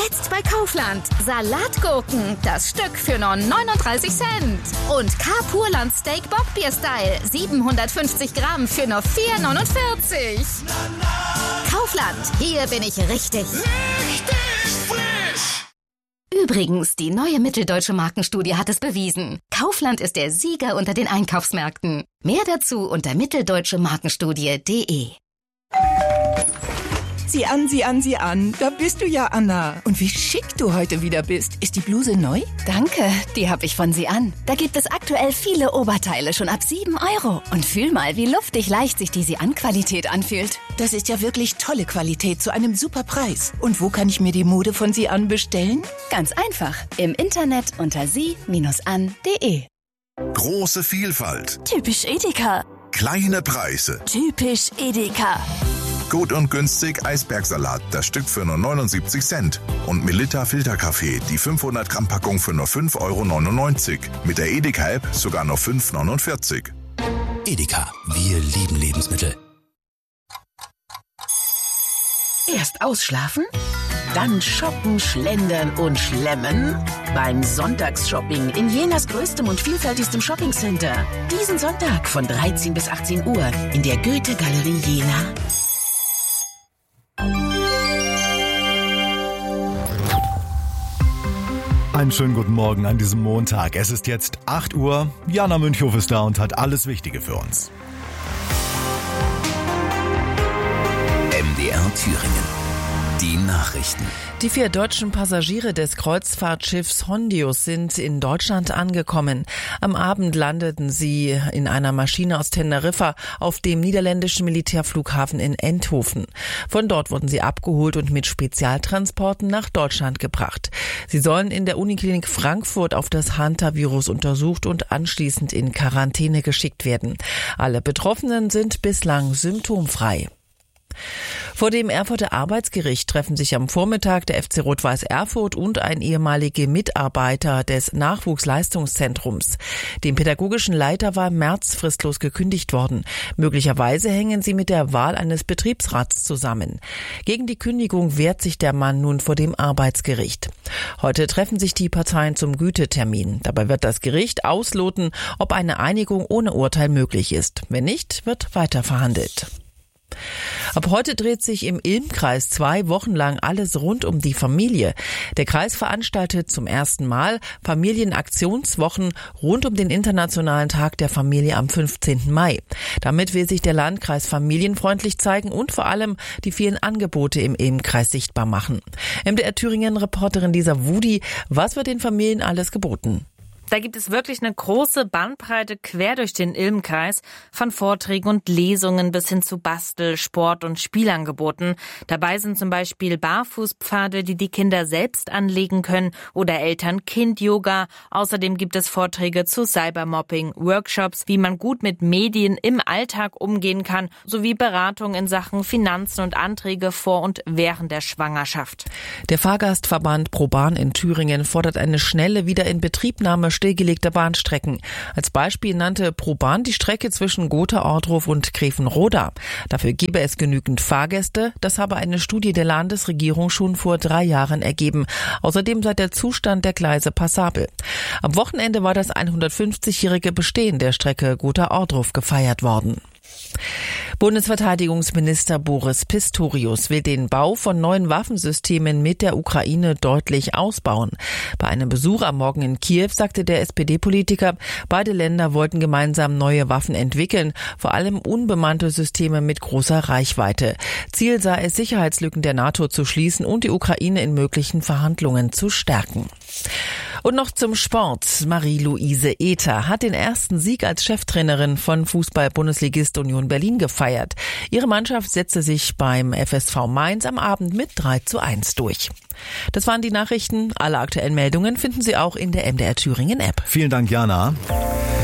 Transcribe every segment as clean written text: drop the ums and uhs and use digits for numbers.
Jetzt bei Kaufland. Salatgurken, das Stück für nur 39 Cent. Und K-Purland Steak Bockbier-Style, 750 Gramm für nur 4,49. Kaufland, hier bin ich richtig. Richtig frisch! Übrigens, die neue Mitteldeutsche Markenstudie hat es bewiesen. Kaufland ist der Sieger unter den Einkaufsmärkten. Mehr dazu unter mitteldeutschemarkenstudie.de. Sieh an. Da bist du ja, Anna. Und wie schick du heute wieder bist. Ist die Bluse neu? Danke, die habe ich von Sie an. Da gibt es aktuell viele Oberteile schon ab 7 €. Und fühl mal, wie luftig leicht sich die Sie-an-Qualität anfühlt. Das ist ja wirklich tolle Qualität zu einem super Preis. Und wo kann ich mir die Mode von Sie an bestellen? Ganz einfach. Im Internet unter sie-an.de. Große Vielfalt. Typisch Edeka. Kleine Preise. Typisch Edeka. Gut und günstig Eisbergsalat, das Stück für nur 79 Cent. Und Melitta Filterkaffee, die 500 Gramm Packung für nur 5,99 €. Mit der Edeka-App sogar nur 5,49 €. Edeka, wir lieben Lebensmittel. Erst ausschlafen, dann shoppen, schlendern und schlemmen. Beim Sonntagsshopping in Jenas größtem und vielfältigstem Shoppingcenter. Diesen Sonntag von 13 bis 18 Uhr in der Goethe-Galerie Jena. Einen schönen guten Morgen an diesem Montag. Es ist jetzt 8 Uhr. Jana Münchhof ist da und hat alles Wichtige für uns. MDR Thüringen. Die Nachrichten. Die 4 deutschen Passagiere des Kreuzfahrtschiffs Hondius sind in Deutschland angekommen. Am Abend landeten sie in einer Maschine aus Teneriffa auf dem niederländischen Militärflughafen in Eindhoven. Von dort wurden sie abgeholt und mit Spezialtransporten nach Deutschland gebracht. Sie sollen in der Uniklinik Frankfurt auf das Hantavirus untersucht und anschließend in Quarantäne geschickt werden. Alle Betroffenen sind bislang symptomfrei. Vor dem Erfurter Arbeitsgericht treffen sich am Vormittag der FC Rot-Weiß Erfurt und ein ehemaliger Mitarbeiter des Nachwuchsleistungszentrums. Dem pädagogischen Leiter war im März fristlos gekündigt worden. Möglicherweise hängen sie mit der Wahl eines Betriebsrats zusammen. Gegen die Kündigung wehrt sich der Mann nun vor dem Arbeitsgericht. Heute treffen sich die Parteien zum Gütetermin. Dabei wird das Gericht ausloten, ob eine Einigung ohne Urteil möglich ist. Wenn nicht, wird weiter verhandelt. Ab heute dreht sich im Ilm-Kreis 2 Wochen lang alles rund um die Familie. Der Kreis veranstaltet zum ersten Mal Familienaktionswochen rund um den Internationalen Tag der Familie am 15. Mai. Damit will sich der Landkreis familienfreundlich zeigen und vor allem die vielen Angebote im Ilm-Kreis sichtbar machen. MDR Thüringen-Reporterin Lisa Wudi, was wird den Familien alles geboten? Da gibt es wirklich eine große Bandbreite quer durch den Ilm-Kreis, von Vorträgen und Lesungen bis hin zu Bastel-, Sport- und Spielangeboten. Dabei sind zum Beispiel Barfußpfade, die die Kinder selbst anlegen können, oder Eltern-Kind-Yoga. Außerdem gibt es Vorträge zu Cybermobbing, Workshops, wie man gut mit Medien im Alltag umgehen kann, sowie Beratung in Sachen Finanzen und Anträge vor und während der Schwangerschaft. Der Fahrgastverband ProBahn in Thüringen fordert eine schnelle Wiederinbetriebnahme stillgelegter Bahnstrecken. Als Beispiel nannte ProBahn die Strecke zwischen Gotha-Ordruf und Grevenroda. Dafür gebe es genügend Fahrgäste. Das habe eine Studie der Landesregierung schon vor 3 Jahren ergeben. Außerdem sei der Zustand der Gleise passabel. Am Wochenende war das 150-jährige Bestehen der Strecke Gotha-Ordruf gefeiert worden. Bundesverteidigungsminister Boris Pistorius will den Bau von neuen Waffensystemen mit der Ukraine deutlich ausbauen. Bei einem Besuch am Morgen in Kiew sagte der SPD-Politiker, beide Länder wollten gemeinsam neue Waffen entwickeln, vor allem unbemannte Systeme mit großer Reichweite. Ziel sei es, Sicherheitslücken der NATO zu schließen und die Ukraine in möglichen Verhandlungen zu stärken. Und noch zum Sport. Marie-Louise Ether hat den ersten Sieg als Cheftrainerin von Fußball-Bundesligist Union Berlin gefeiert. Ihre Mannschaft setzte sich beim FSV Mainz am Abend mit 3:1 durch. Das waren die Nachrichten. Alle aktuellen Meldungen finden Sie auch in der MDR Thüringen App. Vielen Dank, Jana.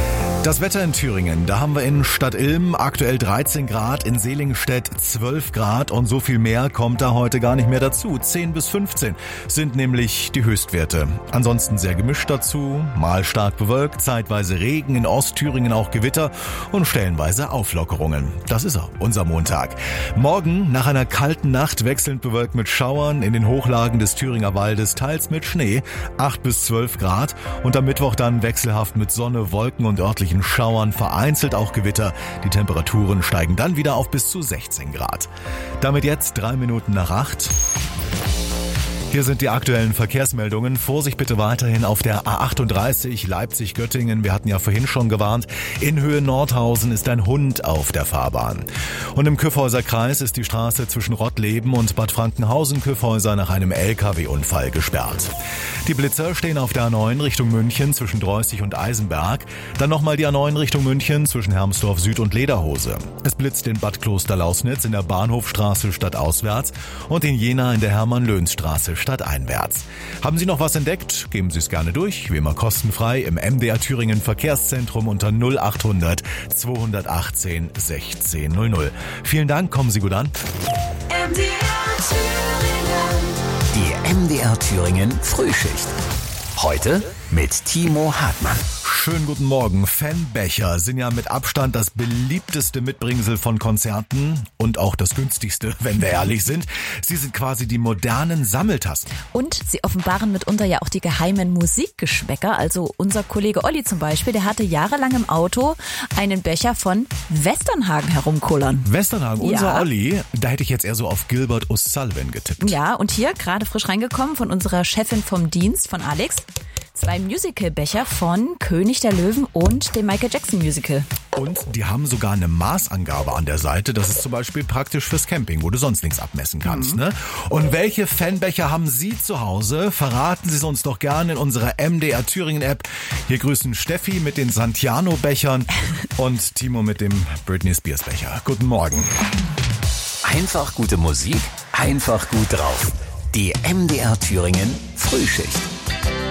Das Wetter in Thüringen, da haben wir in Stadt Ilm aktuell 13 Grad, in Selingstedt 12 Grad und so viel mehr kommt da heute gar nicht mehr dazu. 10 bis 15 sind nämlich die Höchstwerte. Ansonsten sehr gemischt dazu, mal stark bewölkt, zeitweise Regen, in Ostthüringen auch Gewitter und stellenweise Auflockerungen. Das ist er, unser Montag. Morgen nach einer kalten Nacht wechselnd bewölkt mit Schauern in den Hochlagen des Thüringer Waldes, teils mit Schnee, 8 bis 12 Grad und am Mittwoch dann wechselhaft mit Sonne, Wolken und örtlichen Schauern, vereinzelt auch Gewitter. Die Temperaturen steigen dann wieder auf bis zu 16 Grad. Damit jetzt 3 Minuten nach 8. Hier sind die aktuellen Verkehrsmeldungen. Vorsicht bitte weiterhin auf der A38 Leipzig-Göttingen. Wir hatten ja vorhin schon gewarnt. In Höhe Nordhausen ist ein Hund auf der Fahrbahn. Und im Kyffhäuser Kreis ist die Straße zwischen Rottleben und Bad Frankenhausen-Kyffhäuser nach einem LKW-Unfall gesperrt. Die Blitzer stehen auf der A9 Richtung München zwischen Dreußig und Eisenberg. Dann nochmal die A9 Richtung München zwischen Hermsdorf Süd und Lederhose. Es blitzt in Bad Kloster-Lausnitz in der Bahnhofstraße stadtauswärts und in Jena in der Hermann-Löhns-Straße stadteinwärts. Haben Sie noch was entdeckt? Geben Sie es gerne durch, wie immer kostenfrei im MDR Thüringen Verkehrszentrum unter 0800 218 1600. Vielen Dank, kommen Sie gut an. Die MDR Thüringen Frühschicht. Heute mit Timo Hartmann. Schönen guten Morgen. Fanbecher sind ja mit Abstand das beliebteste Mitbringsel von Konzerten und auch das günstigste, wenn wir ehrlich sind. Sie sind quasi die modernen Sammeltassen. Und sie offenbaren mitunter ja auch die geheimen Musikgeschmäcker. Also unser Kollege Olli zum Beispiel, der hatte jahrelang im Auto einen Becher von Westernhagen herumkullern. Westernhagen, unser Ja. Olli, da hätte ich jetzt eher so auf Gilbert O'Sullivan getippt. Ja, und hier gerade frisch reingekommen von unserer Chefin vom Dienst, von Alex. 2 Musicalbecher von König der Löwen und dem Michael Jackson Musical. Und die haben sogar eine Maßangabe an der Seite. Das ist zum Beispiel praktisch fürs Camping, wo du sonst nichts abmessen kannst. Ne? Und welche Fanbecher haben Sie zu Hause? Verraten Sie es uns doch gerne in unserer MDR Thüringen App. Hier grüßen Steffi mit den Santiano-Bechern und Timo mit dem Britney Spears Becher. Guten Morgen. Einfach gute Musik, einfach gut drauf. Die MDR Thüringen Frühschicht.